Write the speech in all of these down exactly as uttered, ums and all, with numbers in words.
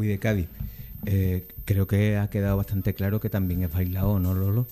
Magui de Cádiz. Eh, creo que ha quedado bastante claro que también es bailao, ¿no, Lolo?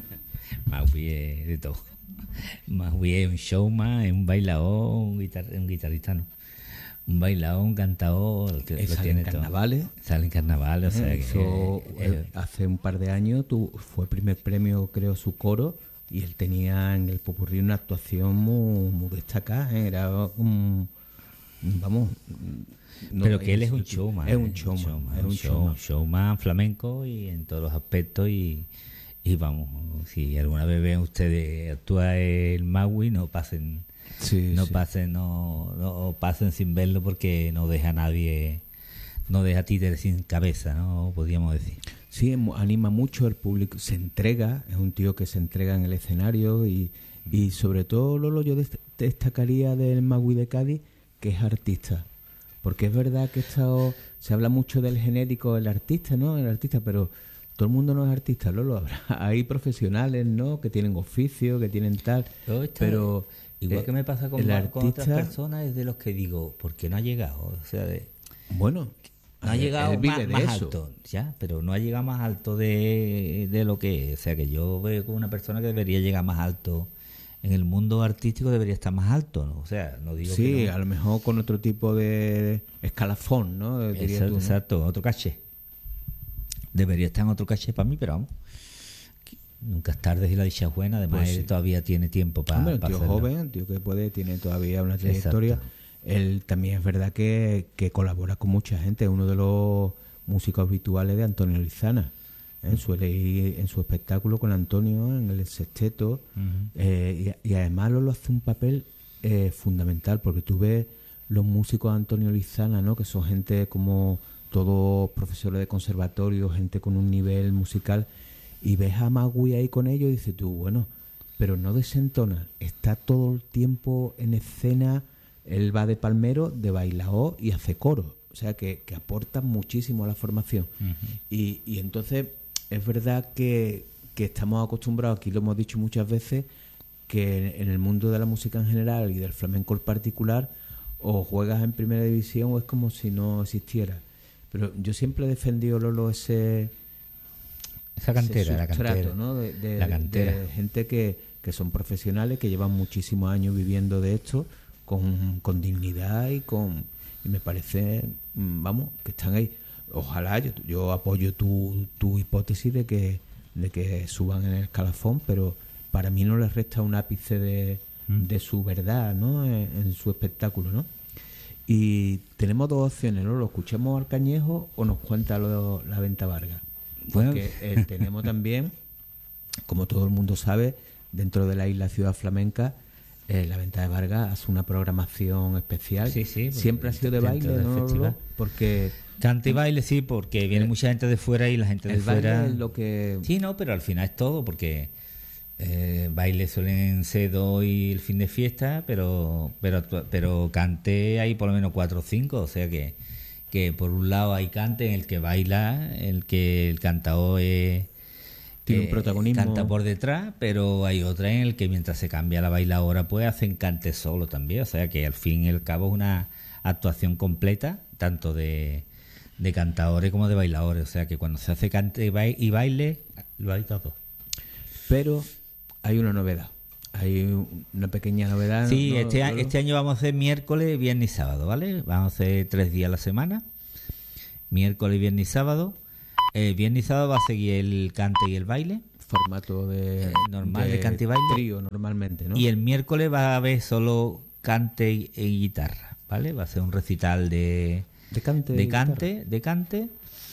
Magui es de todo. Magui es un showman, es un bailador, un, guitar, un guitarrista, ¿no? Un bailador, un cantador, que lo tiene todo. Carnavales. Sale en carnavales, o sea, eso, que, eh, hace un par de años tu, fue el primer premio, creo, su coro, y él tenía en el popurrí una actuación muy, muy destacada, ¿eh? Era un, vamos... No, pero que él es un showman. Es un showman. showman es un show, showman. showman flamenco y en todos los aspectos. Y, y vamos, si alguna vez ven ustedes actúa el Magui, no pasen, sí, no sí. pasen, no, no pasen sin verlo, porque no deja a nadie, no deja títere sin cabeza, ¿no? Podríamos decir. Sí, anima mucho el público, se entrega, es un tío que se entrega en el escenario y, y sobre todo, Lolo, yo destacaría del Magui de Cádiz que es artista. Porque es verdad que esto, se habla mucho del genérico, el artista, ¿no? El artista, pero todo el mundo no es artista, Lolo. Hay profesionales, ¿no? Que tienen oficio, que tienen tal. Pero, esta, pero igual eh, que me pasa con, artista, con otras personas, es de los que digo, ¿por qué no ha llegado? O sea, de, bueno, no ha llegado más, más eso. alto, ya, pero no ha llegado más alto de, de lo que es. O sea, que yo veo como una persona que debería llegar más alto. En el mundo artístico debería estar más alto, ¿no? O sea, no digo sí, que no. A lo mejor con otro tipo de escalafón, ¿no? Diría exacto, tú, ¿no? Exacto, otro caché. Debería estar en otro caché para mí, pero vamos. Nunca es tarde si la dicha es buena. Además, pues sí. Él todavía tiene tiempo para Hombre, un pa tío hacerlo. joven, un tío que puede, tiene todavía una trayectoria. Exacto. Él también es verdad que, que colabora con mucha gente. Es uno de los músicos habituales de Antonio Lizana. ¿Eh? Suele ir en su espectáculo con Antonio en el sexteto. Uh-huh. eh, y, y además lo hace un papel eh, fundamental, porque tú ves los músicos de Antonio Lizana, ¿no? Que son gente como todos profesores de conservatorio, gente con un nivel musical, y ves a Magui ahí con ellos y dices tú, bueno, pero no desentona, está todo el tiempo en escena, él va de palmero, de bailaor y hace coro, o sea que, que aporta muchísimo a la formación. Uh-huh. y, y entonces es verdad que, que estamos acostumbrados, aquí lo hemos dicho muchas veces, que en el mundo de la música en general y del flamenco en particular, o juegas en primera división o es como si no existiera. Pero yo siempre he defendido, Lolo, ese... Esa cantera, ese la cantera. ¿no? De, de, la cantera. De gente que, que son profesionales, que llevan muchísimos años viviendo de esto, con, con dignidad y con... Y me parece, vamos, que están ahí. Ojalá, yo, yo apoyo tu, tu hipótesis de que, de que suban en el escalafón, pero para mí no les resta un ápice de, mm. de su verdad, ¿no? En, en su espectáculo, ¿no? Y tenemos dos opciones, ¿no? ¿Lo escuchamos al Cañejo o nos cuenta lo, la Venta Vargas? Porque bueno. eh, tenemos también, como todo el mundo sabe, dentro de la isla Ciudad Flamenca, eh, la Venta de Vargas hace una programación especial. Sí, sí. Siempre ha sido de baile, ¿no? Festival. Porque cante y baile, sí, porque viene el, mucha gente de fuera y la gente de el fuera. Baile es lo que... Sí, no, pero al final es todo, porque eh, baile suelen ser dos y el fin de fiesta, pero pero pero cante hay por lo menos cuatro o cinco, o sea que que por un lado hay cante en el que baila, el que el cantador es, tiene un protagonismo, canta por detrás, pero hay otra en el que mientras se cambia la bailadora pues hacen cante solo también, o sea que al fin y al cabo es una actuación completa, tanto de, de cantadores como de bailadores, o sea que cuando se hace cante y baile lo hay todo. Pero hay una novedad, hay una pequeña novedad. Sí, ¿no? este, ¿no? este año vamos a hacer miércoles, viernes y sábado, ¿vale? Vamos a hacer tres días a la semana, miércoles, viernes y sábado. Eh, viernes y sábado va a seguir el cante y el baile. Formato de eh, normal de, de cante y baile. Trío normalmente, ¿no? Y el miércoles va a haber solo cante y, y guitarra, ¿vale? Va a ser un recital de, de cante, de cante, de cante.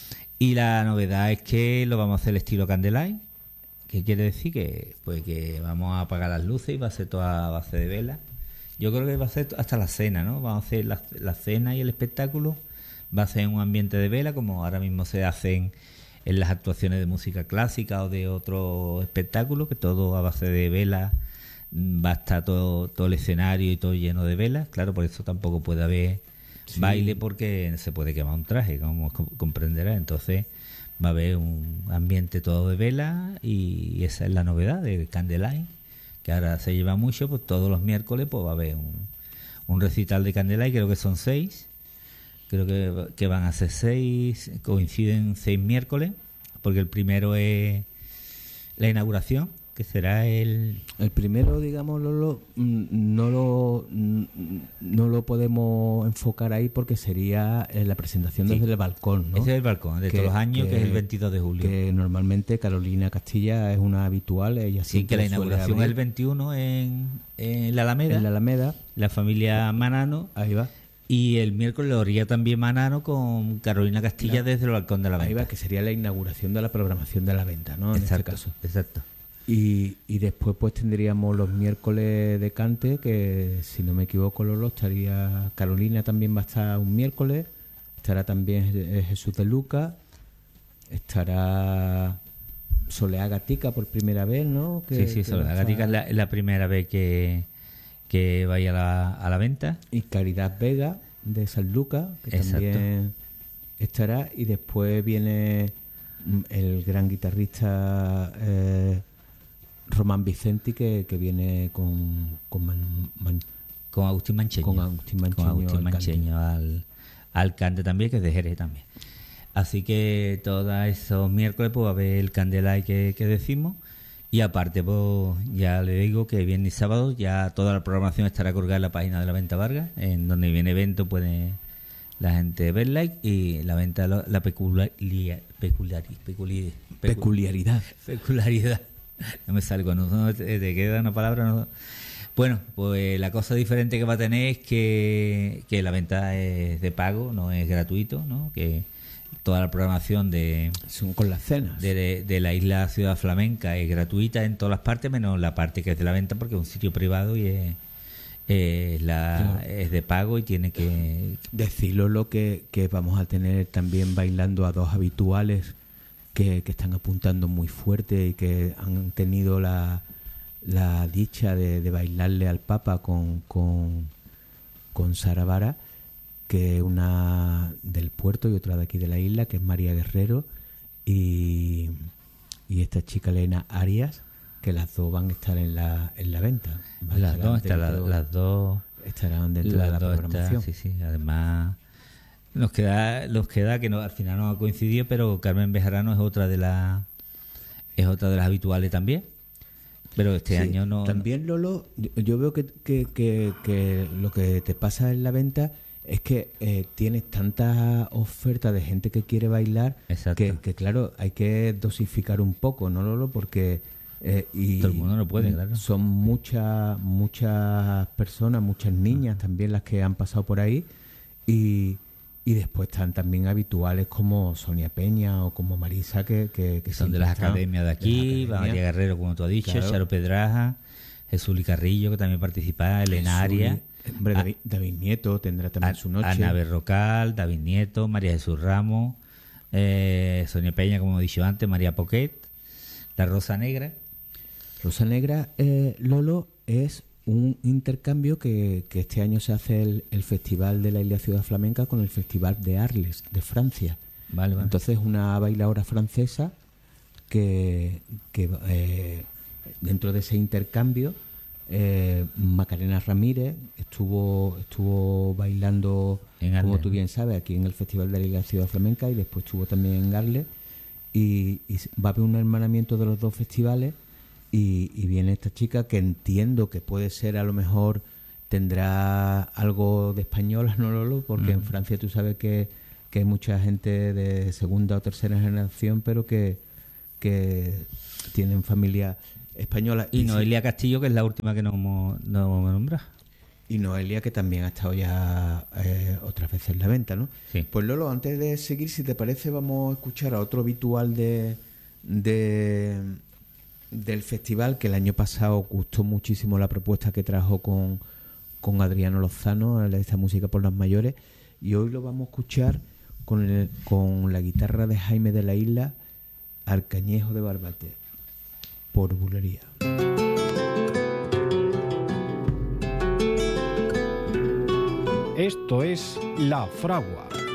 Y la novedad es que lo vamos a hacer el estilo Candlelight. ¿Qué quiere decir? Que pues que vamos a apagar las luces y va a ser toda a base de vela. Yo creo que va a ser hasta la cena, ¿no? Vamos a hacer la, la cena y el espectáculo. Va a ser en un ambiente de vela, como ahora mismo se hacen en las actuaciones de música clásica o de otro espectáculo, que todo a base de vela, va a estar todo, todo el escenario y todo lleno de velas. Claro, por eso tampoco puede haber sí. baile, porque se puede quemar un traje, como comprenderás. Entonces va a haber un ambiente todo de vela y esa es la novedad del Candlelight, que ahora se lleva mucho, pues todos los miércoles pues va a haber un, un recital de Candlelight, creo que son seis Creo que, que van a ser seis, coinciden seis miércoles, porque el primero es la inauguración, que será el... El primero, digamos, Lolo, no lo, no lo podemos enfocar ahí porque sería la presentación desde sí. el balcón, ¿no? Ese es el balcón, de que, todos los años, que, que es el veintidós de julio. Que normalmente Carolina Castilla es una habitual, ella sí, que la inauguración es el veintiuno en, en la Alameda. En la Alameda. La familia Manano. Ahí va. Y el miércoles lo haría también Manano con Carolina Castilla no. desde el balcón de la venta. Ahí va, que sería la inauguración de la programación de la venta, ¿no? En exacto, este caso. Exacto. Y, y después pues tendríamos los miércoles de cante, que si no me equivoco, Lolo, estaría Carolina también va a estar un miércoles, estará también Jesús de Lucas, estará Soleá Gatica por primera vez, ¿no? Que, sí, sí, Soleá Gatica es la, es la primera vez que, que vaya a la, a la venta. Y Caridad Vega de San Lucas, que exacto. también estará, y después viene el gran guitarrista... Eh, Román Vicenti, que, que viene con con, Man, Man, con Agustín Mancheño, con Agustín Mancheño, con Agustín Mancheño al, al cante también, que es de Jerez también. Así que todos esos miércoles pues va a haber el Candelay que, que decimos, y aparte pues ya le digo que viernes y sábado ya toda la programación estará colgada en la página de la Venta Vargas, en donde viene evento puede la gente verla, y la venta la, la peculiar, peculiar, peculiar, peculiaridad peculiaridad no me sale cuando no te, te queda una palabra. No. Bueno, pues la cosa diferente que va a tener es que, que la venta es de pago, no es gratuito, ¿no? Que toda la programación de son con las cenas de, de la isla Ciudad Flamenca es gratuita en todas las partes, menos la parte que es de la venta, porque es un sitio privado y es, es, la, claro. es de pago, y tiene que decirlo lo que, que vamos a tener también bailando a dos habituales Que, que están apuntando muy fuerte y que han tenido la, la dicha de, de bailarle al Papa con, con, con Sara Vara, que es una del puerto y otra de aquí de la isla, que es María Guerrero, y, y esta chica Elena Arias, que las dos van a estar en la, en la venta. Las dos, dentro, la, las dos estarán dentro las de la programación. Está, sí, sí, además... Nos queda, nos queda que no, al final no ha coincidido, pero Carmen Bejarano es otra de las es otra de las habituales también. Pero este sí, año no. También, Lolo, yo, yo veo que, que, que, que lo que te pasa en la venta es que eh, tienes tantas ofertas de gente que quiere bailar que, que claro, hay que dosificar un poco, ¿no, Lolo? Porque eh, y todo el mundo no puede, claro. Son muchas muchas personas, muchas niñas también las que han pasado por ahí, y Y después están también habituales como Sonia Peña o como Marisa, que, que, que son de las academias de aquí, de María Guerrero, como tú has dicho, claro. Charo Pedraja, Jesús Carrillo, que también participa, Elena Arias. Hombre, David, David Nieto tendrá también a, su noche. Ana Berrocal, David Nieto, María Jesús Ramos, eh, Sonia Peña, como he dicho antes, María Poquet, la Rosa Negra. Rosa Negra, eh, Lolo, es un intercambio que, que este año se hace el, el Festival de la Isla Ciudad Flamenca con el Festival de Arles, de Francia. Vale, vale. Entonces, una bailadora francesa que, que eh, dentro de ese intercambio, eh, Macarena Ramírez estuvo estuvo bailando, en como Arles, tú bien sabes, aquí en el Festival de la Isla Ciudad Flamenca, y después estuvo también en Arles, y, y va a haber un hermanamiento de los dos festivales. Y, y viene esta chica que entiendo que puede ser, a lo mejor tendrá algo de española, ¿no, Lolo? Porque mm. en Francia tú sabes que, que hay mucha gente de segunda o tercera generación, pero que, que tienen familia española. Y, y Noelia sí, Castillo, que es la última que nos hemos nombrado. Y Noelia, que también ha estado ya eh, otras veces en la venta, ¿no? Sí. Pues Lolo, antes de seguir, si te parece, vamos a escuchar a otro habitual de... de del festival, que el año pasado gustó muchísimo la propuesta que trajo con, con Adriano Lozano, esta música por las mayores, y hoy lo vamos a escuchar con, el, con la guitarra de Jaime de la Isla, Arcañejo de Barbate, por bulería. Esto es La Fragua.